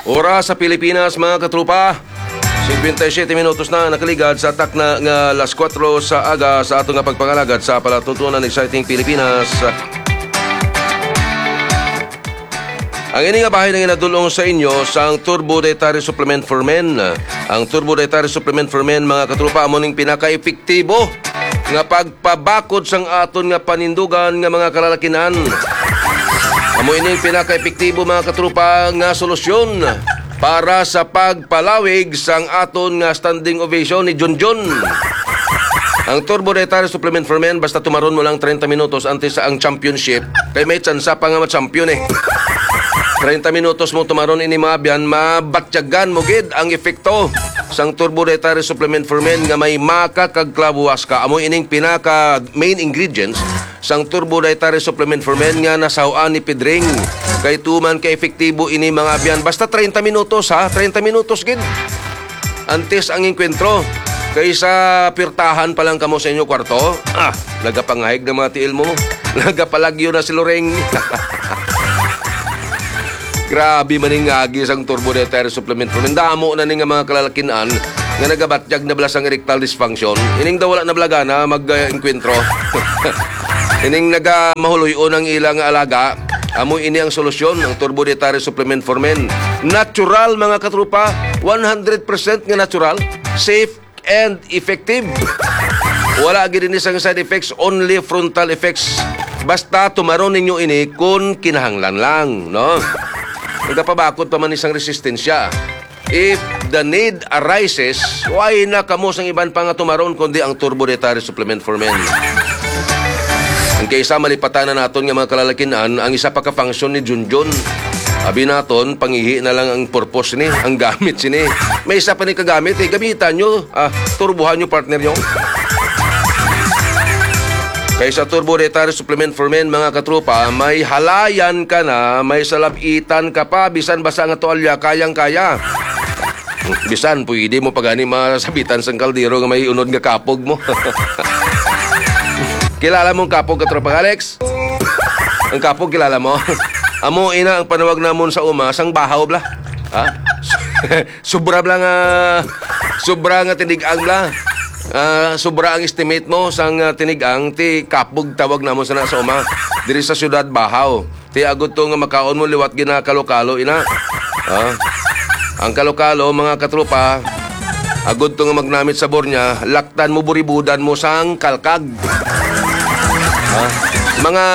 Oras sa Pilipinas, mga katrupa. 57 minutos na nakaligad sa atak na nga las 4 sa aga sa atong nga pagpangalagad sa palatuntunan Exciting Pilipinas. Ang ini nga bahay na ginadulong sa inyo sa ang Turbo Dietary Supplement for Men. Ang Turbo Dietary Supplement for Men, mga katrupa, amo ning pinaka-epektibo nga pagpabakod sang aton nga panindugan nga mga kalalakinan. Amo ining pinaka-epektibo, mga katrupa, nga solusyon para sa pagpalawig sang aton nga standing ovation ni Junjun. Ang Turbo Dietary Supplement for Men, basta tumaron mo lang 30 minutos antes sa ang championship, kay may tsansa pa nga ma-champion 30 minutos mo tumaron ini mga biyan, mabatyagan mo gid ang epekto sang Turbo Dietary Supplement for Men nga may maka kag klabuwas ka. Amo ining pinaka main ingredients sang Turbo Dietary Supplement for Men nga nasawaan ni Pedring. Kay tuman ka efektibo ini mga biyan. Basta 30 minutos 30 minutos gid. Antes ang enkwentro. Kaysa pirtahan pa lang kamo sa inyo kwarto. Nagapangahig na mga tiil mo. Nagapalagyo na si Loreng. Grabe maning agi sang Turbo Dietary Supplement for Men. Damo na ning mga kalalakinan nga nagabatyag na bala sang erectile dysfunction. Ining daw wala na blaga na mag-enkwentro. Ining nagamahuloy-on ang ilang alaga. Amo ini ang solusyon ng Turbo Dietary Supplement for Men. Natural, mga katrupa, 100% nga natural, safe and effective. Wala gid ni sang side effects, only frontal effects. Basta tumaron ninyo ini kung kinahanglan lang, no? Nagapabakod pa man isang resistensya. If the need arises, why na kamo sang iban pa nga tumaron kundi ang Turbo Dietary Supplement for Men. Ang kaysa malipatan na naton nga mga kalalakinan, ang isa pa ka-function ni Junjun. Abi naton, pangihi na lang ang purpose ni, ang gamit sini. May isa pa ni kagamit, gamitan nyo, turbuhan nyo partner nyo. Kaysa Turbo Dietary Supplement for Men, mga katrupa, may halayan ka na, may salapitan ka pa, bisan basa nga toalya, kayang-kaya. Bisan, pwede mo pagani masabitan sang kaldero nga may unod nga kapog mo. Kilala mong kapog, katrupa Alex? Ang kapog, kilala mo? Amo, ina, ang panawag namon sa uma, sang bahaw bla. Sobra bla nga, sobra nga tinigang bla. Sobra ang estimate mo sang tinigang ti kapog tawag namon sa uma diri sa syudad bahaw. Ti agud to nga makaon mo liwat gina kalokalo ina. Ang kalokalo, mga katrupa, agud to nga magnamit sabor niya, laktan mo buribudan mo sang kalkag. Mga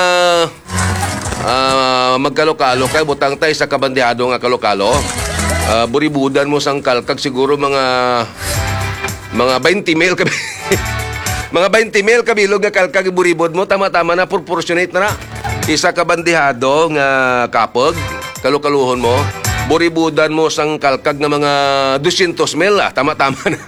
magkalokalo kay butang tay sa kabandiado nga kalokalo. Buribudan mo sang kalkag siguro mga 20 mil mga 20 mil kabilog nga kalkag buribod mo, tama-tama na, proportionate na. Isa ka bandihado nga kapog, kalukaluhon mo, buribudan mo sang kalkag nga mga 200 mil, tama-tama na.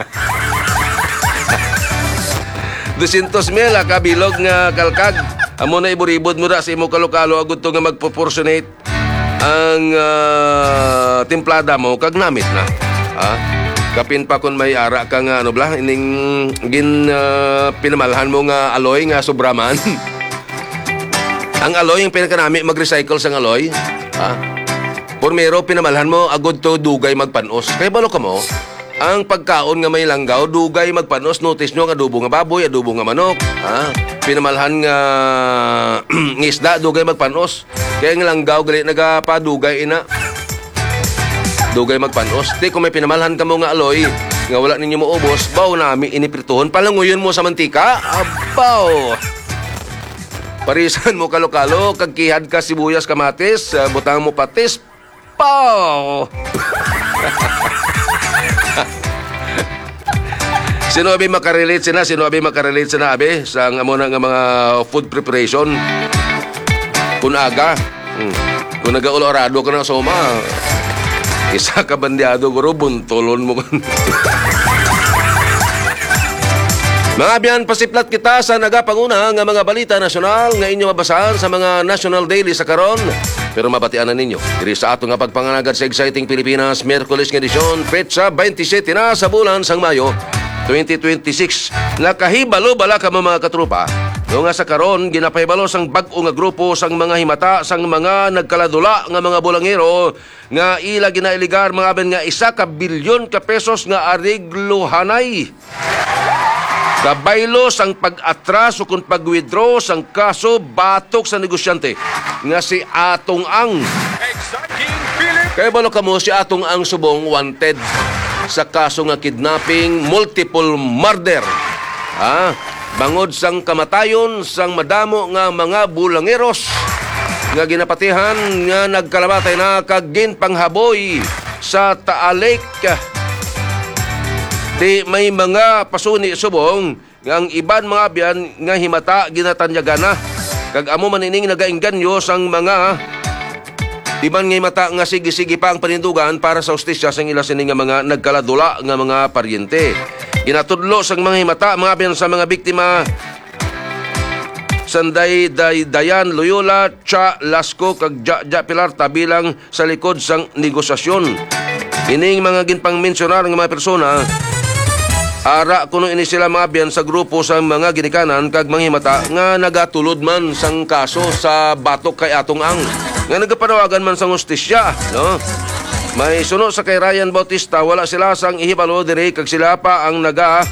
200 mil kabilog nga kalkag. Amo na iburibod mo na sa imo kalukalo, agud to nga magproportionate ang timplada mo kag namit na. Kapin pa kung may ara ka nga ining pinamalhan mo nga aloy nga sobraman. Ang aloy yung pinakanami mag-recycle sang aloy. Pormero pinamalhan mo agud to dugay magpanos. Kaya balo ka mo, ang pagkaon nga may langgaw dugay magpanos. Notice nyo nga adobo nga baboy, adobo nga manok. Pinamalhan nga ngisda dugay magpanos. Kaya nga langgaw gali nagapadugay ina. Dugay magpanos. Di kung may pinamalhan ka mo nga aloy nga wala ninyo maubos, baw nami iniprituhon, palanguyon mo sa mantika. Abaw! Parisan mo kalokalo, kagkihad ka sibuyas kamatis, butang mo patis. Pow! Sino abi makarelate sina? Sino abi makarelate sina abi sa amo na nga mga food preparation? Kung aga, kung nag-olorado ka na sa uma, isa ka bandiado guro, buntolon mo. Mga biyan, pasiplat kita sa nagapanguna nga mga balita nasyonal nga inyo mabasahan sa mga national daily sa karon. Pero mabatian na ninyo, diri sa ato nga pagpanganagad sa Exciting Pilipinas, Miyerkules nga edisyon, petsa 27 na sa bulan sang Mayo 2026. Nakahibalo bala ka mga katrupa No nga sa karon ginapahibalo sang bag-o nga grupo sang mga himata sang mga nagkaladula nga mga bulangero nga ila ginailigar mga ben nga 1 ka bilyon ka pesos nga ariglo hanay. Kabaylo sang pag-atras o kung pag-withdraw sang kaso batok sa negosyante nga si Atong Ang. Kaya balo kamo si Atong Ang subong wanted sa kaso nga kidnapping, multiple murder. Bangod sang kamatayon sang madamo nga mga bulangeros nga ginapatihan nga nagkalamatay na kagin panghaboy sa Taalek. Di may mga pasuni subong nga ang iban mga biyan nga himata ginatanyagana kag amo manining nagaingganyo sang mga iban nga himata nga sige-sige pa ang panindugan para sa hustisya sang ila sini nga mga nagkaladula nga mga paryente. Ginatudlo sang mga himata mga biyan sa mga biktima Sanday Dayan Loyola, Cha Lasco kag Ja Pilarta bilang sa likod sang negosasyon. Ining mga ginpang-mensionar nga mga persona ara kuno ini sila mga biyan sa grupo sa mga ginikanan kag mga himata nga nagatulod man sang kaso sa batok kay Atong Ang nga nagapanawagan man sang hustisya, no? May suno sa kay Ryan Bautista wala sila sang ihibalo diri kag sila pa ang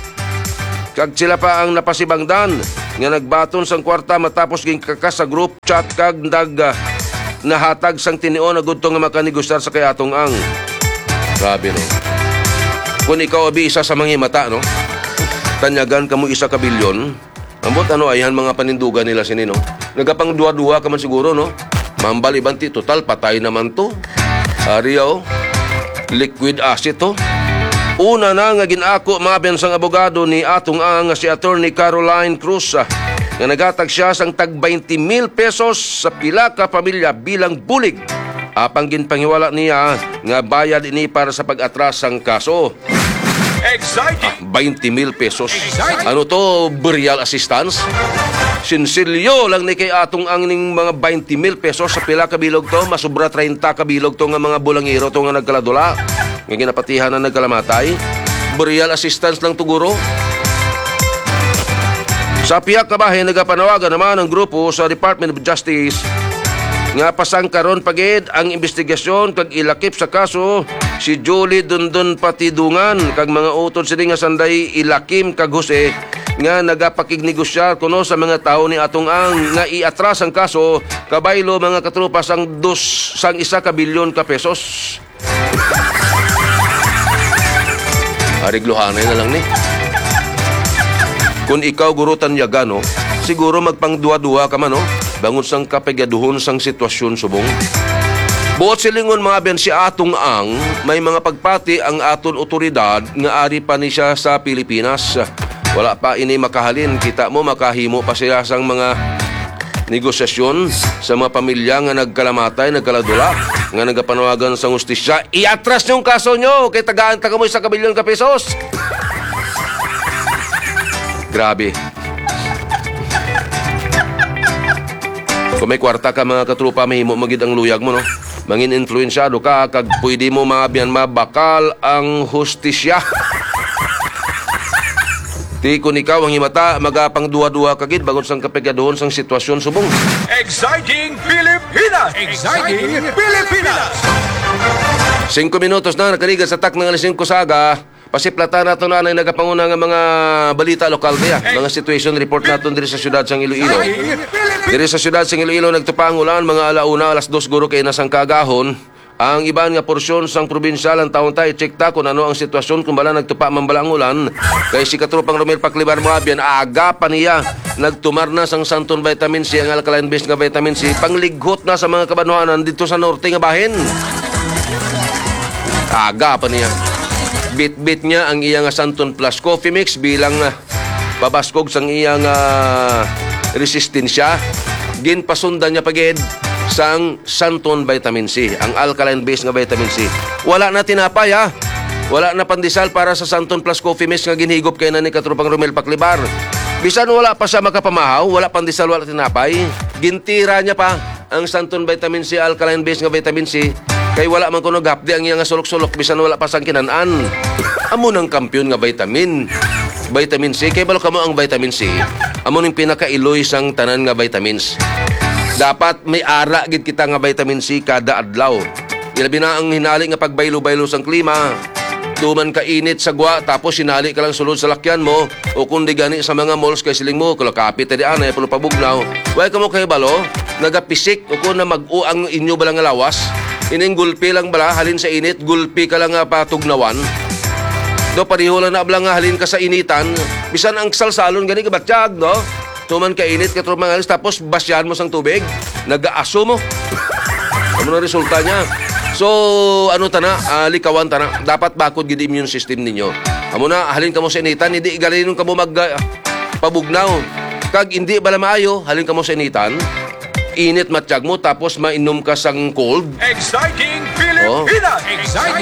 napasibangdan nga nagbaton sang kwarta matapos ginkakas sa group chat kag nahatag sang tinion na gudto nga makanegosar sa kay Atong Ang. Grabe, no? Kung ikaw abi isa sa mga himata, no? Tanyagan ka mo 1 ka bilyon. Ambot ayan mga panindugan nila sini, no? Nagapang duwa-duwa ka man siguro, no? Mambal ibanti, total patay naman to. Ariyaw, liquid asset to. Una na nga ginako mga bensang abogado ni Atong Ang si Attorney Caroline Cruz nga nagatag siya sang tag 20,000 pesos sa pila ka pamilya bilang bulig. Apang ginpanghiwala niya nga bayad ini para sa pag-atras sang kaso. Exciting! 20,000 pesos. Ano to, burial assistance? Sinsilyo lang ni kay Atong Ang ning mga 20,000 pesos sa pila kabilog to, masubra 30 kabilog to nga mga bulangiro to nga nagkaladula, nga ginapatihan na nagkalamatay. Burial assistance lang tuguro. Sa piyak ka bahin, nagapanawagan naman ang grupo sa Department of Justice nga pasangkaron pagid ang investigasyon kag ilakip sa kaso si Julie Dundon Patidungan kag mga utod sini nga sanday ilakim kag Jose nga nagapakignegosya kuno sa mga tao ni Atong Ang nga iatras ang kaso kabaylo mga katrupa sang 1 ka bilyon ka pesos. Ariglohanay na lang ni. Kung ikaw gurutan yagano, siguro magpangduwa-duwa ka man, no? Bangon sang kapagaduhon sang sitwasyon subong. Buot silingon mga ben si Atong Ang, may mga pagpati ang aton otoridad nga ari pa ni siya sa Pilipinas. Wala pa ini makahalin, kita mo makahimo pa siya sang mga negosasyon sa mga pamilya nga nagkalamatay, nagkaladula, nga nagapanawagan sa hustisya. Iatras niyong kaso nyo, kay tagaan mo 1 bilyon ka pesos. Grabe. Kung may kwarta ka mga katrupa, mahimo magid ang luyag mo, no? Mangin influensyado ka, kag pwede mo mabiyan mabakal ang hustisya. Di kung ikaw ang himata, magapang duwa-duwa kagid bagon sang kapegadohon sang sitwasyon subong. Exciting Pilipinas! Exciting Pilipinas! 5 minutos na nakaligas sa tak ng alas 5 saga. Pasiplata nato na nagapanguna nga mga balita lokal diya. Mga situation report naton diri sa syudad sang Iloilo. Diri sa syudad sang Iloilo nagtupa ang ulan mga alauna, alas 2 guro kay nasang kagahon. Ang iban nga porsyon sang probinsya lang taon tayo check ta kung ano ang sitwasyon kung bala nagtupa man bala ang ulan. Kay si katropang Romel Paclibar mga biyan aga pa niya nagtumar na sang Santon vitamin C ang alkaline based nga vitamin C panglighot na sa mga kabanwanan dito sa norte nga bahin. Aga pa niya. Bit-bit niya ang iyang Santon Plus Coffee Mix bilang pabaskog sang iyang resistensya. Ginpasundan niya pagid sang Santon Vitamin C, ang alkaline based nga vitamin C. Wala na tinapay ha. Wala na pandesal para sa Santon Plus Coffee Mix nga ginhigop kay na ni katropang Romel Paclibar. Bisan wala pa siya makapamahaw, wala pandesal, wala tinapay, gintira niya pa ang Santon Vitamin C, alkaline based nga vitamin C. Kay wala man kuno gapdi ang iyang sulok-sulok bisan wala pa sang kinanan. Amo nang kampiyon nga vitamin. vitamin C. Kaya balo ka mo ang vitamin C. Amo ning pinakailoy sang tanan nga vitamins. Dapat may ara gid kita nga vitamin C kada adlaw. Ilabi na ang hinali nga pagbaylo-baylo sang klima. Tuman ka init sa gwa, tapos sinali ka lang sulod sa lakyan mo, o kundi gani sa mga malls kay siling mo, kula kapit tadi anay, pulo pabugnaw. Way ka mo kay balo, nagapisik, o kung na mag-uang inyo balang nga lawas, ining gulpi lang bala, halin sa init, gulpi ka lang nga patugnawan. Do pariho lang na ablang nga halin ka sa initan, bisan ang salsalon gani ka batsyag, no? Tuman ka init, katro mga alis, tapos basyan mo sang tubig, nag-aaso mo. Ano na resulta niya? So, ano tana, likawan tana, dapat bakod gid immune system ninyo. Amo na, halin ka mo sa initan, hindi galingon ka mo pabugnaw. Kag hindi bala maayo, halin ka mo sa initan, init matiyag mo, tapos mainom ka sang cold. Exciting Pilipinas! Exciting!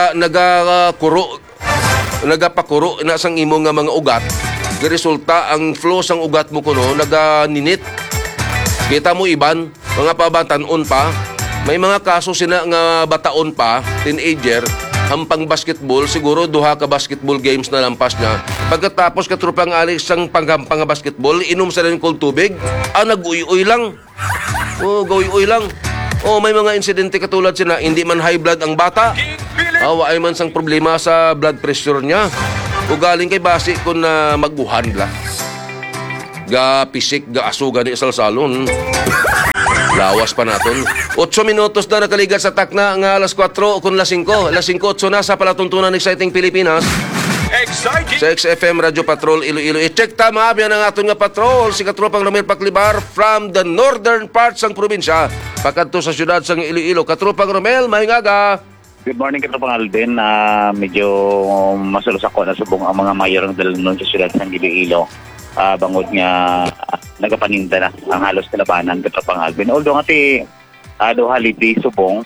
Nagapakuro na sang imo nga mga ugat. Resulta, ang flow sang ugat mo kuno, naganinit. Kita mo iban, mga pabatanon pa, may mga kaso sina nga bataon pa, teenager, hampang basketball, siguro duha ka basketball games na lampas niya. Pagkatapos katrupang alis sang panghampang nga basketball, inom sa rin cold tubig, nag-uy-uy lang. Gauy-uy lang. May mga insidente katulad sina, hindi man high blood ang bata, ay man sang problema sa blood pressure niya. O galing kay basi kung maguhan la. Ga pisik, ga asuga ni salsalon. Lawas pa naton. 8 minutos na nakaligat sa takna nga alas 4 kung alas 5. Alas 5:08 na sa palatuntunan ng Exciting Pilipinas. Exciting! Sa XFM Radyo Patrol Iloilo. I-check tama, biyan ang aton nga patrol. Si Katropang Ramil Paklibar from the northern parts ng probinsya. Pagkadto sa syudad sang Iloilo. Katropang Ramil, mahingaga. Good morning, Katropang Alden. Medyo masalos ako na subong ang mga mayor ng dalanon sa syudad ng Iloilo. Bangod nga nagapaninda na ang halos kalabanan Katropang Alden. Although nga holiday subong,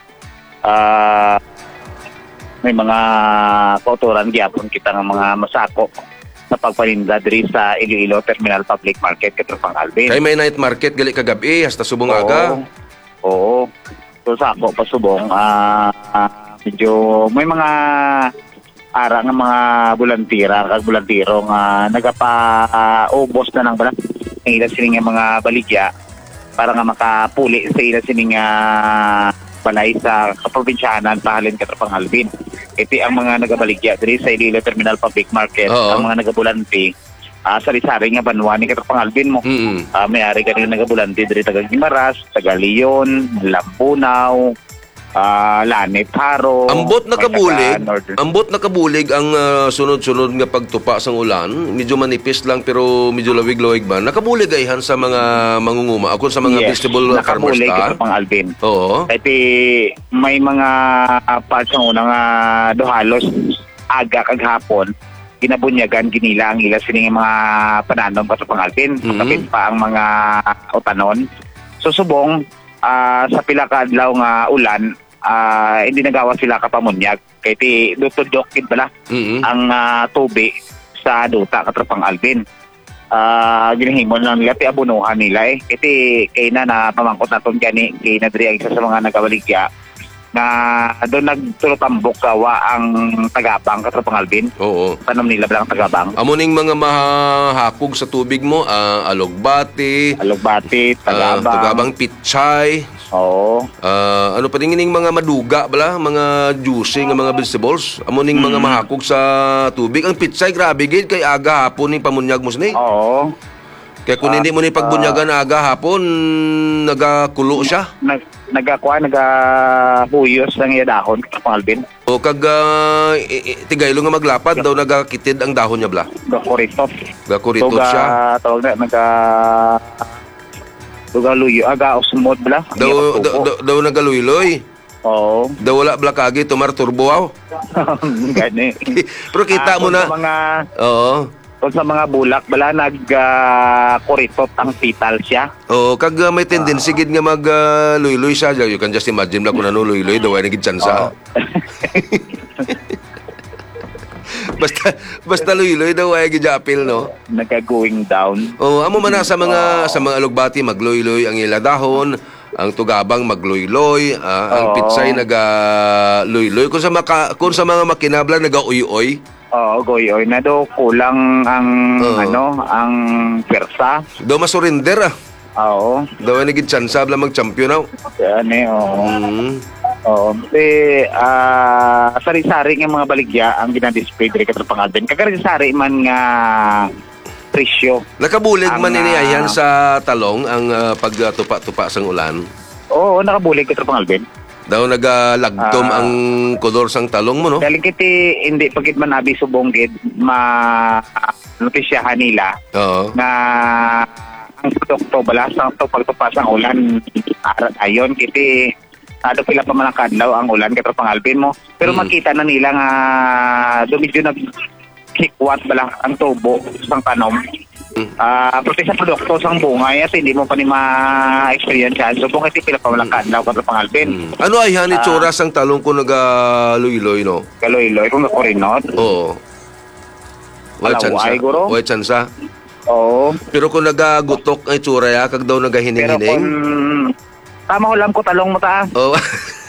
may mga kauturan gyapon kita ng mga masako sa pagpaninda diri sa Iloilo Terminal Public Market Katropang Alden. Kay may night market gali kagabi hasta subong aga. Oo. So sako pa subong, medyo may mga ara nga mga bulantiro nga nagapa-ubos na ng balang ila sining mga baligya para nga makapuli sa ila sining balay sa kaprobinsyanan pahalin Katropang Alden. Iti ang mga nagabaligya diri sa Iloilo Terminal Public Market. Ang mga nagabulanti sari-sari nga banwa ni Katropang Alden mo. May-ari ka rin nagabulanti diri taga Guimaras, taga Leon, Lampunaw, Lanip, Haro. Ambot nakabulig ang sunod-sunod nga pagtupa sang ulan. Medyo manipis lang pero medyo lawig-lawig ba. Nakabulig ayhan sa mga mangunguma. Ako sa mga vegetable farmers ta. Katropang Alden. Oo. Kasi may mga parts ng unang duhalos aga kag hapon ginabunyagan ginila ang ila sining mga pananom Katropang Alden. Kapit pa ang mga utanon. So subong sa pila ka adlaw nga ulan, hindi nagawa sila kapamunyag. Kaya dutudyokin pala ang tubig sa duta Katropang Alden. Ginahimon lang nila, abunuhan nila eh. Kaya na pamangkot natin gani, kaya na diri ang isa sa mga nagawaligya na doon nagtulotambok kawa ang tagabang Katropang Alden. Oo. Tanom nila lang tagabang. Amuning mga mahakog sa tubig mo, alugbati, tagabang pitsay. Oo. Ano pa rin mga maduga bala, mga juicy nga mga vegetables. Amuning mga mahakog sa tubig. Ang pitsay grabe gid kay aga hapon ning pamunyag mo sini. Oo. Kaya kung hindi mo ni pagbunyagan aga hapon, nagakulo siya. Nagahuyos ng iya dahon Katropang Alden. O kag tigaylo nga maglapad daw nagakitid ang dahon niya bla. Gakuritot So, siya. Tawag na luyo aga osmod bla. Daw nagaluy-luy. Oo. Daw wala bla kagi tumar turbo aw. Gani. Pero kita mo na. Oo. Kung sa mga bulak bala nagkuritot ang pital siya. Oo, kag may tendency gid nga mag-luy-luy siya. You can just imagine na kung ano luy-luy daw ay nagid tsansa. Basta luy-luy daw ay gid apil no. Nagka-going down. Amo man na sa mga alugbati magluy-luy ang ila dahon. ang tugabang magluyloy, ang Oo. pitsay nagaluyloy. Kung sa mga makinabla nagauyoy. Oo, goyoy na do kulang ang Oo. ang persa. Daw masurinder Oo. Daw naging tsansa bla mag-champion aw. Yan oo. Mm. Oo. Sari-sari nga mga baligya ang ginadisplay diri katong pangalben. Kagari-sari man nga presyo. Nakabulig Ang, man iniayan sa talong ang pagtupa-tupa sang ulan. Oo, nakabulig katong pangalben. Daw nagalagtom ang kolor sang talong mo, no? Dahil kiti hindi pagit man abi subong gid notisyahan nila Oo. na ang produkto bala sa pagtupa sang ulan ayon kiti pila pa man ang kadlaw ang ulan katong pangalben mo. Pero makita na nila nga medyo nag kikwat bala ang tubo sang tanom. Pati sa produkto sang bunga at hindi mo pa ni ma-experience yan. So, kung iti pila pa walang kadlaw katong pangalben. Ano ay han itsura sang talong ko nagaluyloy, no? Kaloy-loy, kung nakorinot. Oo. Malaway, guro. Way tsansa. Oo. Pero kung nagagutok ang itsura ya, kag daw Pero kung nagahining-hining. tama ko lang ko talong mo ta. Oo.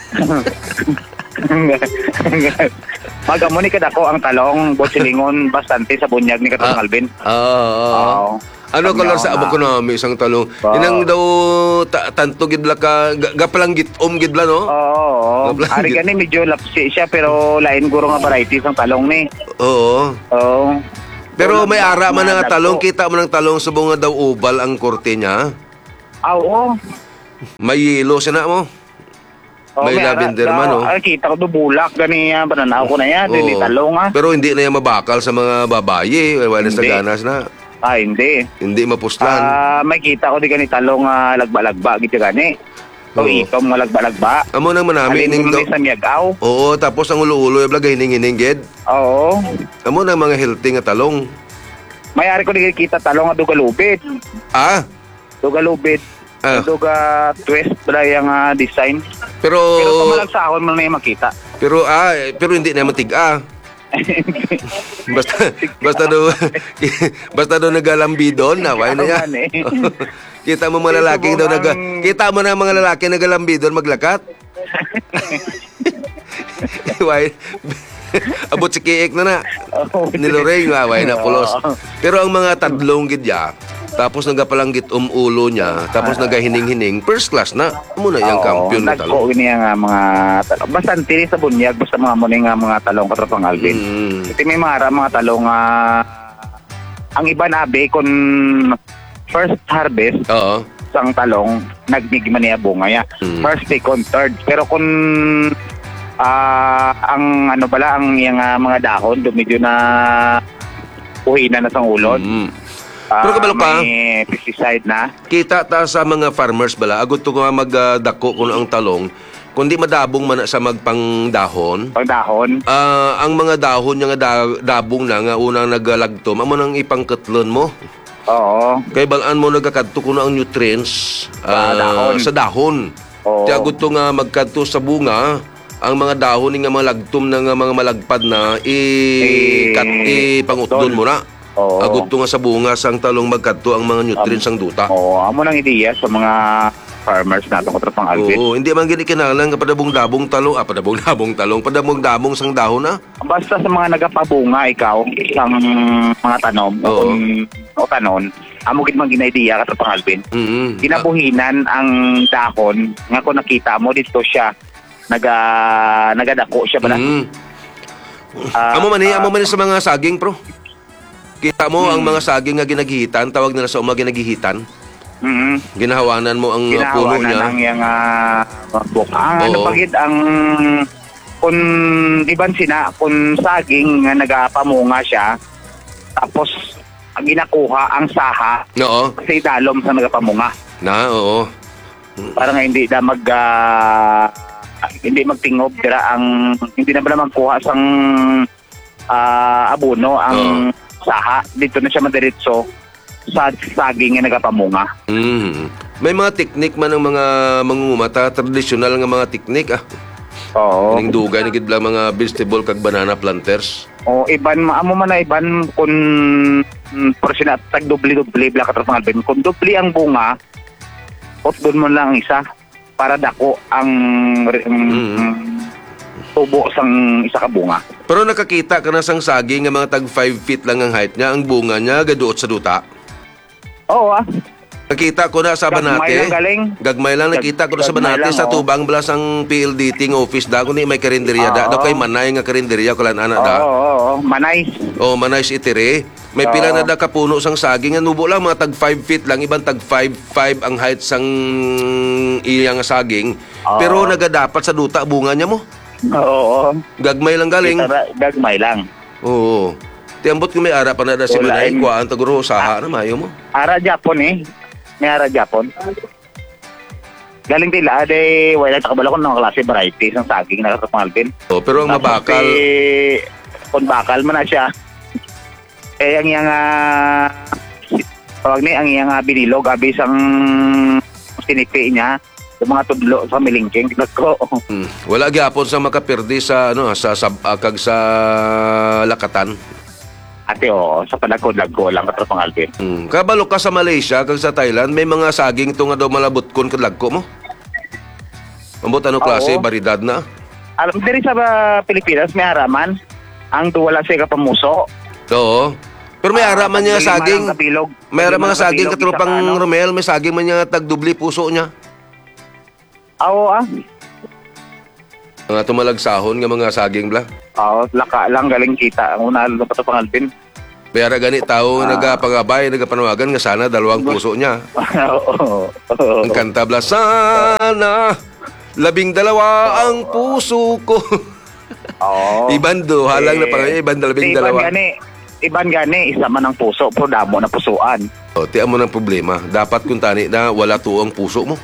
Magamuni kad ako ang talong botsilingon bastante sa bunyag ni katong Alvin. Oo. Ano kolor sa abo ko na may isang talong. Inang daw tanto gidla ka gapalang gitom gidla, no? Oo. Ari gani medyo lapsi siya pero lain guro nga variety sang talong ni. Oo. Oo. Pero may ara man nga talong, kita mo ng talong subong nga daw ubal ang korte niya. Oo. May yelo siya na mo. May lavender man, no? Ay, kita ko do bulak gani bananaw ko na yan, dili talong Pero hindi na yan mabakal sa mga babaye, wala sa Hindi. ganas na. Hindi. Hindi mapuslan. May kita ko di gani talong lagba-lagba gito gani. So itom nga lagba-lagba. Amo nang manami Alin ining mo daw. sa miyagaw. Oo, tapos ang ulo-ulo yung hining-hining ged. Oo. Amo nang mga healthy nga talong. Mayari ko di kita talong nga dugalubid. Dugalubid. Duga twist bala yung design. Pero pamalagsahon mo na yung makita. Pero hindi na matiga. basta do nagalambidon na why na yan. Kita mo mga lalaki daw kita mo na mga lalaki nagalambidon maglakat. Why? Abot si Kiik na. Niloreng why na pulos. Pero ang mga tadlong gidya, tapos nagapalanggit ulo niya, tapos nagahining-hining, first class na. Muna yung kampiyon na talong. Nagko ini nga mga talong. Basta tiri sa bunyag, basta mga muna nga mga talong katropang Alvin. Iti may mga talong ang iba nabi kung first harvest, sang talong, nagmigman niya bunga ya. First, second, third. Pero kung ang ano pala, ang yung mga dahon, medyo na uhinan na sang ulod. Pero kabalo pa, may pesticide na. kita ta sa mga farmers bala, agot to nga magdako kuno ang talong, kundi madabong man sa magpangdahon. Pagdahon. Ang mga dahon niya nga dabong na nga unang nagalagtom, amo nang ipangketlon mo. Oo. Kay balaan mo nagakadto kuno ang nutrients sa dahon. Oo. Ti agot to nga magkadto sa bunga, ang mga dahon nga mga lagtom na nga mga malagpad na ipangutdon mo na. Oo. Agot to nga sa bunga sang talong magkadto ang mga nutrients sang duta. Oo, amo nang ideya sa mga farmers nato kontra pang Alvin. Oo, hindi man gini kinahanglan nga padabong-dabong talong, padabong-dabong sang dahon na. Basta sa mga nagapabunga ikaw sang mga tanom o tanon, amo gid man ginaideya kontra pang Alvin. Ginabuhinan ang dahon nga kung nakita mo dito siya nagadako siya bala. Amo man sa mga saging, pro. Kita mo ang mga saging nga ginagihitan, tawag nila sa ginagihitan. Ginahawanan mo ang puno niya. Ginahawanan ang yung buka. Ano pagid ang kung iban sina, kung saging nga nagapamunga siya, tapos ginakuha ang saha sa idalom sa nagapamunga. Para nga hindi na hindi magtingob dira ang hindi na bala magkuha sang abono ang saha dito na siya madiretso sa saging nga nagapamunga. May mga teknik man ng mga mangungumata, tradisyonal nga mga teknik Oo. Ning dugay ni gidla mga vegetable kag banana planters. Iban amo man na iban kun porsyona tag doble bla katrapang Alvin. Kung doble ang bunga, doon mo lang isa. para dako ang tubo sang isa ka bunga. Pero nakakita ka na sang saging nga mga tag 5 feet lang ang height niya, ang bunga niya gaduot sa duta. Oo Nakita ko na sa Gagmay Banate. lang galing. Gagmay lang nakita ko na sa Gagmay Banate lang, sa oo. tubang blas ang PLDT ng office da ko ni may karinderya da. Oo. Daw kay manay nga karinderya ko lan ana da. Oo. Manay. O manay itire. May pila na da kapuno sang saging nga nubo lang mga tag 5 feet lang ibang tag 5 ang height sang iyang saging. Oo. Pero nagadapat sa duta bunga niya mo. Oo. Gagmay lang galing. Gagmay lang. Oo. Tiambot ko may ara pa na da si Wala, manay ko ang taguro saha na mayo mo. Ara Japon May ara Japon. Galing tila, wala takabala ko ng klase variety ng saging na katapangalpin. Oh, pero ang mabakal. Kung bakal man na siya, ang iyang, tawag ni, ang iyang binilog, abis ang sinipi niya, yung mga tudlo sa milingking, ko. Wala gyapon sa makapirdi sa kag sa lakatan. Ate, sa palagko lang katapangalpin. Kabalo ka sa Malaysia kag sa Thailand may mga saging to nga daw malabot kon kadlagko mo. Ambot ano klase Oo. baridad na? Alam, diri sa Pilipinas, may haraman, ang duwala siya kapamuso. Oo. Pero may ara man niya saging. May ara mga saging katropang Romel, may saging man niya tagdubli puso niya. Oo Mga tumalagsahon nga mga saging bla. laka lang galing kita. Ang una lang pa pangalpin. Pero gani tao nagapagabay, nagapanawagan nga sana dalawang puso niya. Oo. Ang kanta bla sana 12 ang puso ko. Oo. Ibando, halang na pangay, ibang 12. Iban gani, isa man ang puso, pero damo na pusuan. O, tiyan mo ng problema. Dapat kung tani na wala tuong puso mo.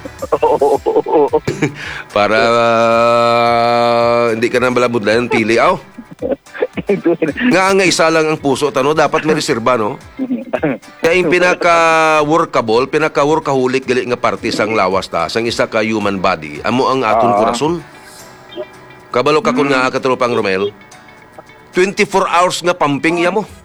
Para hindi ka na balabudlan ng pili. Aw, nga isa lang ang puso. Tano, dapat may reserba, no? Kaya yung pinaka-workable, pinaka-workaholic gali nga parte sang lawas ta, sang isa ka human body. Amo ang aton corazon. Kabalo ka kung nga katropang Romel. 24 hours nga pumping iya mo.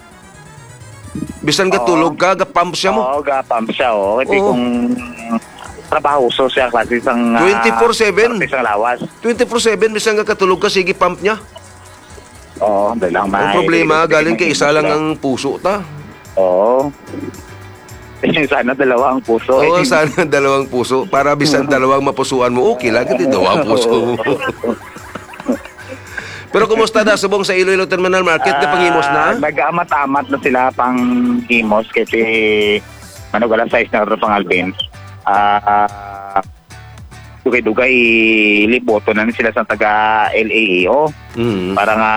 Bisan ka tulog ka, ga-pump siya mo. Oo, ga-pump siya, Hindi kung trabahoso siya kasi isang 24/7. isang lawas. 24/7, bisan ka katulog ka, sige pump niya. Oo, dahil lang Ang problema, galing kay isa lang ang puso ta. Oo. Sana dalawa ang puso. Oo, sana dalawang puso. Para bisan dalawang mapusuan mo, okay lang, kasi dalawang puso mo. Pero kumusta na subong sa Iloilo Terminal Market na pangimos na? Nag-amat-amat na sila pang himos kasi manugala size na pangalpin. Dugay-dugay liboto na sila sa taga LAEO. Para nga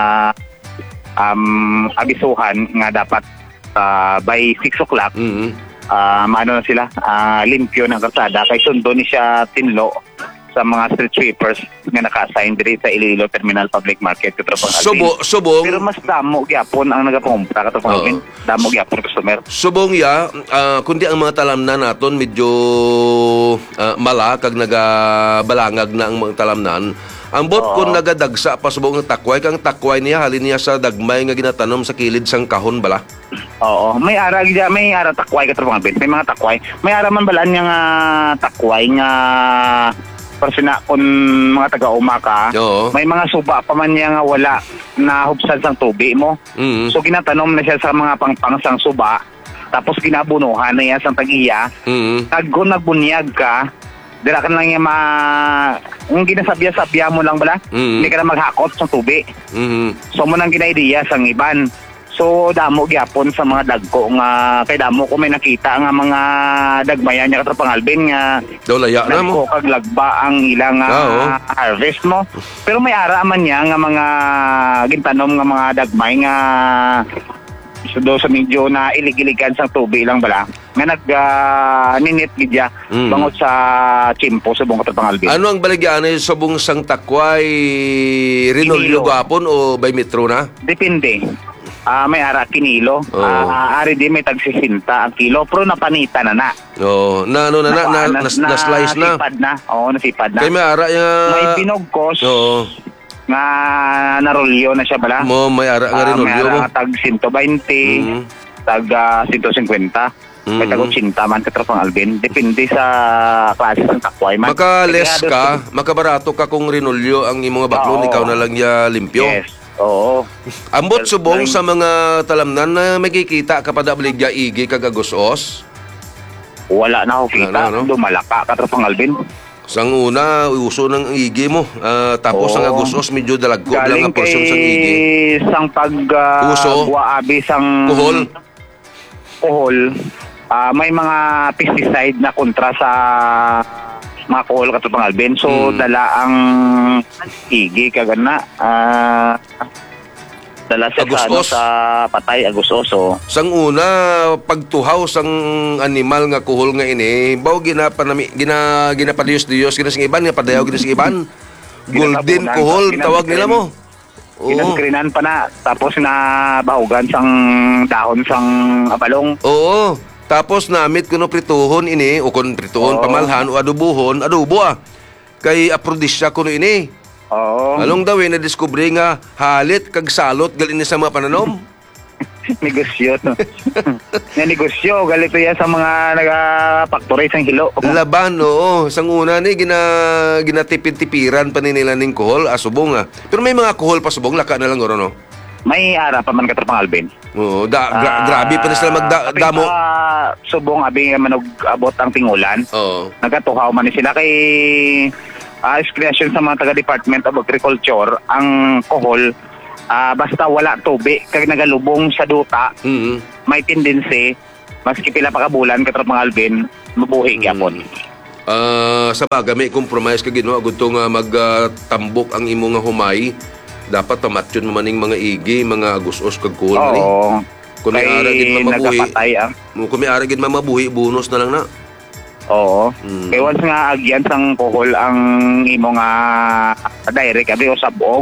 abisuhan nga dapat by 6 o'clock maano na sila limpyo ng kalsada kay sundo ni siya tinlo sa mga street sweepers nga naka-assign diri sa Iloilo Terminal Public Market katropang Alvin. Subong. Pero mas damo gyapon ang nagapangumpra katropang Alvin. Damo gyapon customer. Subong ya, kundi ang mga talamnan naton medyo mala kag nagabalangag na ang mga talamnan. Ang bot kun nagadagsa pa subong ng takway kang takway niya halin niya sa dagmay nga ginatanom sa kilid sang kahon bala. Oo, may ara takway katropang Alvin. May mga takway. May ara man balaan nga takway nga persina kung mga taga-umaka, may mga suba pa man niya nga wala na hubsad sang tubi mo. So ginatanom na siya sa mga pangpang sang suba, tapos ginabunuhan na niya sang tag-iya. Tag kung nagbunyag ka, dira ka lang yung yung ginasabya-sabya mo lang bala, hindi ka na maghakot sa tubi. So mo nang ginaideya sang iban. So damo gyapon sa mga dagko nga kay damo ko may nakita nga mga dagmayan niya katropang Alvin nga laya na mo kag lagba ang ilang harvest mo. Pero may ara man niya nga mga gintanom nga mga dagmay nga do sa medyo na ilig-iligan sang tubi lang bala nga ninit gidya bangot sa chimpo sa buong katropang Alvin. Ano ang baligyan subong sang takway Rinolyo gapon o by metro na? Depende. May ara kinilo. Ari di may tagsisinta ang kilo pero napanita na. Na-slice na. Nasipad na. Oo, nasipad na. Kay may ara may pinogkos. Nga narolyo na siya bala. May ara nga rinolyo mo. May ara tag 120, tag 150. May tago 80 man katropang Alvin. Depende sa klase ng takway man. Maka-less ka, makabarato ka kung rinulyo ang imong baklon, Oo. ikaw na lang ya limpyo. Yes. Oo. Ambot subong sa mga talamnan na makikita kapag abligya igi kagagusos. Wala na ako kita. Wala na, no? Dumalaka katropang Alvin. Sang una, uso ng igi mo. Tapos Oo. ang agusos, medyo dalagko lang Galing ang portion sang igi. sang Uso. buwaabi sang kuhol. May mga pesticide na kontra sa mga kuhol katropang Alvin. So, dala ang igi kagana. Dala siya Agusos. sa patay, agusoso. Sang una, pagtuhaw sang animal nga kuhol nga ini, baw ginapadiyos-diyos, ginasing iban, nga padayaw ginasing iban. Golden Ginagabunan, kuhol, tawag nila mo. Oo. Ginaskrinan pa na, tapos na bahugan sang dahon sang abalong. Oo. Tapos namit kuno prituhon ini, o kun prituhon, Oo. pamalhan, o adubuhon, adobo Kay aprodisya kuno ini. Oo. Along daw na diskubre nga halit kag salot galin sa mga pananom. Negosyo, no? Nga negosyo, galito yan sa mga nag-factory sang hilo. Laban, oo. Sang una ni ginatipid-tipiran pa ni nila ning kuhol, asubong Pero may mga kuhol pa subong, laka na lang oro, no? May ara pa man katropang Alvin. Oo, grabe pa na sila magdamo. Subong abi nga manog abot ang tingulan. Oo. Nagatuhaw man ni sila kay excretion sa mga taga-Department of Agriculture ang kohol basta wala tubig kag nagalubong sa duta may tendency maski pila pa ka bulan katropang Alvin mabuhi gyapon. Sa bagay may compromise ka Ginoo agud nga magtambok ang imo nga humay. Dapat tamatyon mo maning mga igi, mga agusos kag kuhol ni. Oo. Kung may aragid mamabuhi. Nagapatay Kung may aragid mamabuhi, bonus na lang na. Oo. Kaya once nga agyan sang kuhol ang imo nga direct abi o sabog,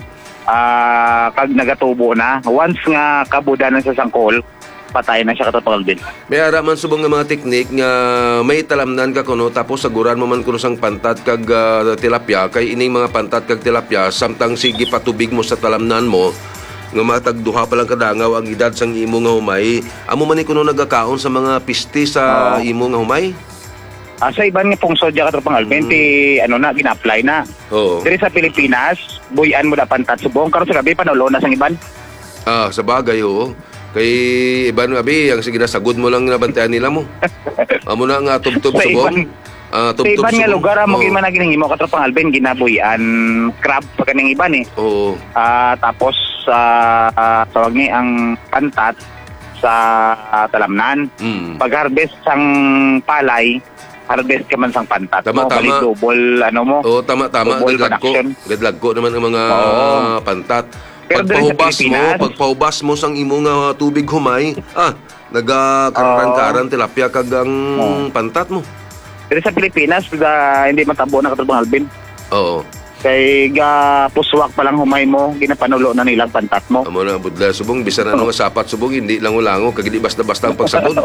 kag nagatubo na, once nga kabudanan sa sang kuhol, patay na siya katropang Alvin. May ara man subong nga mga teknik nga may talamnan ka kuno tapos saguran mo man kuno sang pantat kag tilapia kay ining mga pantat kag tilapia samtang sige patubig mo sa talamnan mo nga matagduha pa lang kadangaw ang edad sang imo nga humay amo man ni kuno nagakaon sa mga piste sa imo nga humay. Sa iban nga pungsod dya katropang Alvin, gina-apply na. Oo. Diri sa Pilipinas, buyan mo na pantat subong, karon sa gabi panulo na sang iban. Sa bagay oo. Kay iban abi ang sige na sagud mo lang nabantayan nila mo. Amo na nga tubtob Sa subong. Sa iban nga lugar, mo man na ginahimo katropang Alvin, ginabuyan crab pa kaning iban Oo. Tapos tawag ni ang pantat sa talamnan. Pag-harvest sang palay, harvest ka man sang pantat. Tama. Balik double mo. Oo, tama. Double Gadlagko. production. Gadlagko naman ang mga pantat. Pero dito sa Pagpahubas mo sang imo nga tubig humay, nagakaran tilapia kag ang pantat mo. Pero sa Pilipinas, hindi matabo na katropang Alvin. Oo. Kay puswak pa lang humay mo, ginapanulo na nilang pantat mo. Amo na budla subong bisan ano nga sapat subong hindi lango-lango kag di basta-basta ang pagsagod.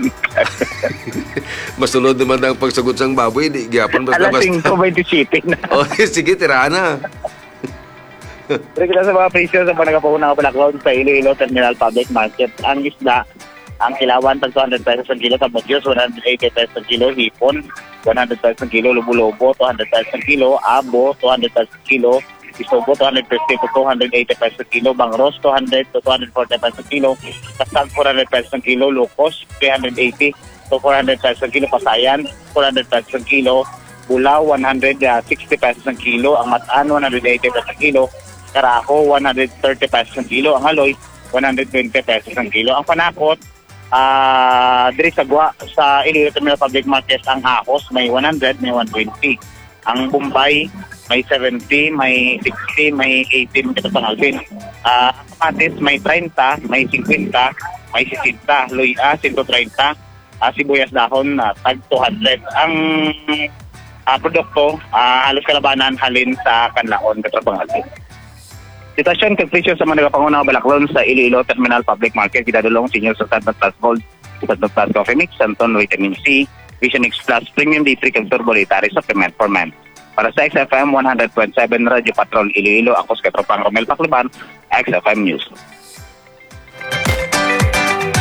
Masunod naman ang pagsagod sang baboy, di gyapon Alas basta-basta. 5:27 na. Sige tirana. Pero kita sa mga presyo sa panagapahuna ng Balaklon sa Iloilo Terminal Public Market, ang isda, ang kilawan tag 200 pesos ang kilo, tabagyos 180 pesos ang kilo, hipon 100 pesos ang kilo, lubo-lubo 200 pesos ang kilo, abo 200 pesos ang kilo, isobo 250 to 280 pesos ang kilo, bangros 200 to 240 pesos ang kilo, kasag 400 pesos ang kilo, lukos 380 to 400 pesos ang kilo, pasayan 400 pesos ang kilo, bulaw 160 pesos ang kilo, ang mataan 180 pesos ang kilo, karako 130 pesos ang kilo, ang haloy 120 pesos ang kilo, ang panakot diri sa Iloilo Terminal Public Market, ang ahos may 100, may 120. Ang Bombay may 70, may 60, may 18 katropang Alvin. Ang kamatis may 30, may 50, may 60, luya 130, sibuyas dahon tag 200. Ang produkto halos kalabanan halin sa kanlaon katropang Alvin. Sitwasyon kag presyo sa mga nagapangunang Balaklon sa Iloilo Terminal Public Market, kidadulong Senior Sultan Plus Gold, Sultan Plus Coffee Mix, Santon Vitamin C, Vision X Plus Premium D3 kag Turbo Dietary Supplement for Men. Para sa XFM 100.7 Radio Patrol Iloilo, ako si Katropang Romel Pacliban, XFM News.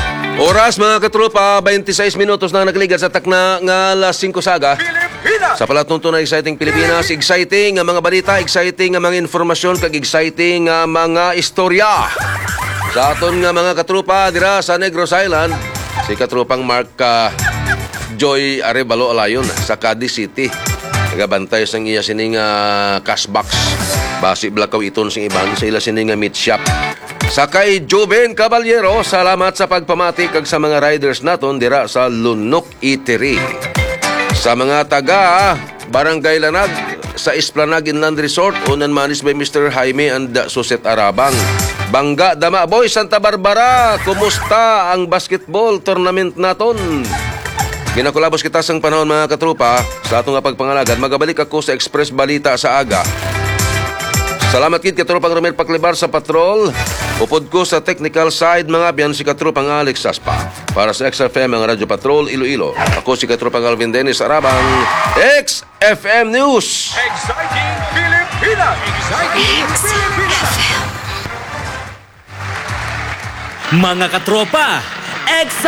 Oras mga katropa, 26 minutos na nakaligat sa takna nga alas 5 saga. Pilipinas. Sa palatunto na exciting Pilipinas, exciting nga mga balita, exciting nga mga informasyon, kag exciting nga mga istorya. Sa aton nga mga katropa dira sa Negros Island, si katropang Mark Joy Arevalo Alayon sa Cadiz City. Nagabantay sang iya sining cash box. Basi blakaw iton sing iban sa ila sining meat shop. Sa kay Joven Caballero, salamat sa pagpamati kag sa mga riders naton dira sa Lunok Eatery. Sa mga taga Barangay Lanag sa Esplanade Inland Resort, unan managed by Mr. Jaime and Suset Arabang. Bangga Dama Boy Santa Barbara, kumusta ang basketball tournament naton? Ginakulabos kita sang panahon mga katrupa sa atong nga pagpangalagan. Magabalik ako sa Express Balita sa aga. Salamat kid katropang Romel Paclebar sa patrol. Upod ko sa technical side mga biyan si katropang Alex Saspa. Para sa XFM ang Radyo Patrol Iloilo. Ako si katropang Alvin Dennis Arabang, XFM News. Exciting Pilipinas. Exciting Pilipinas. Mga katropa,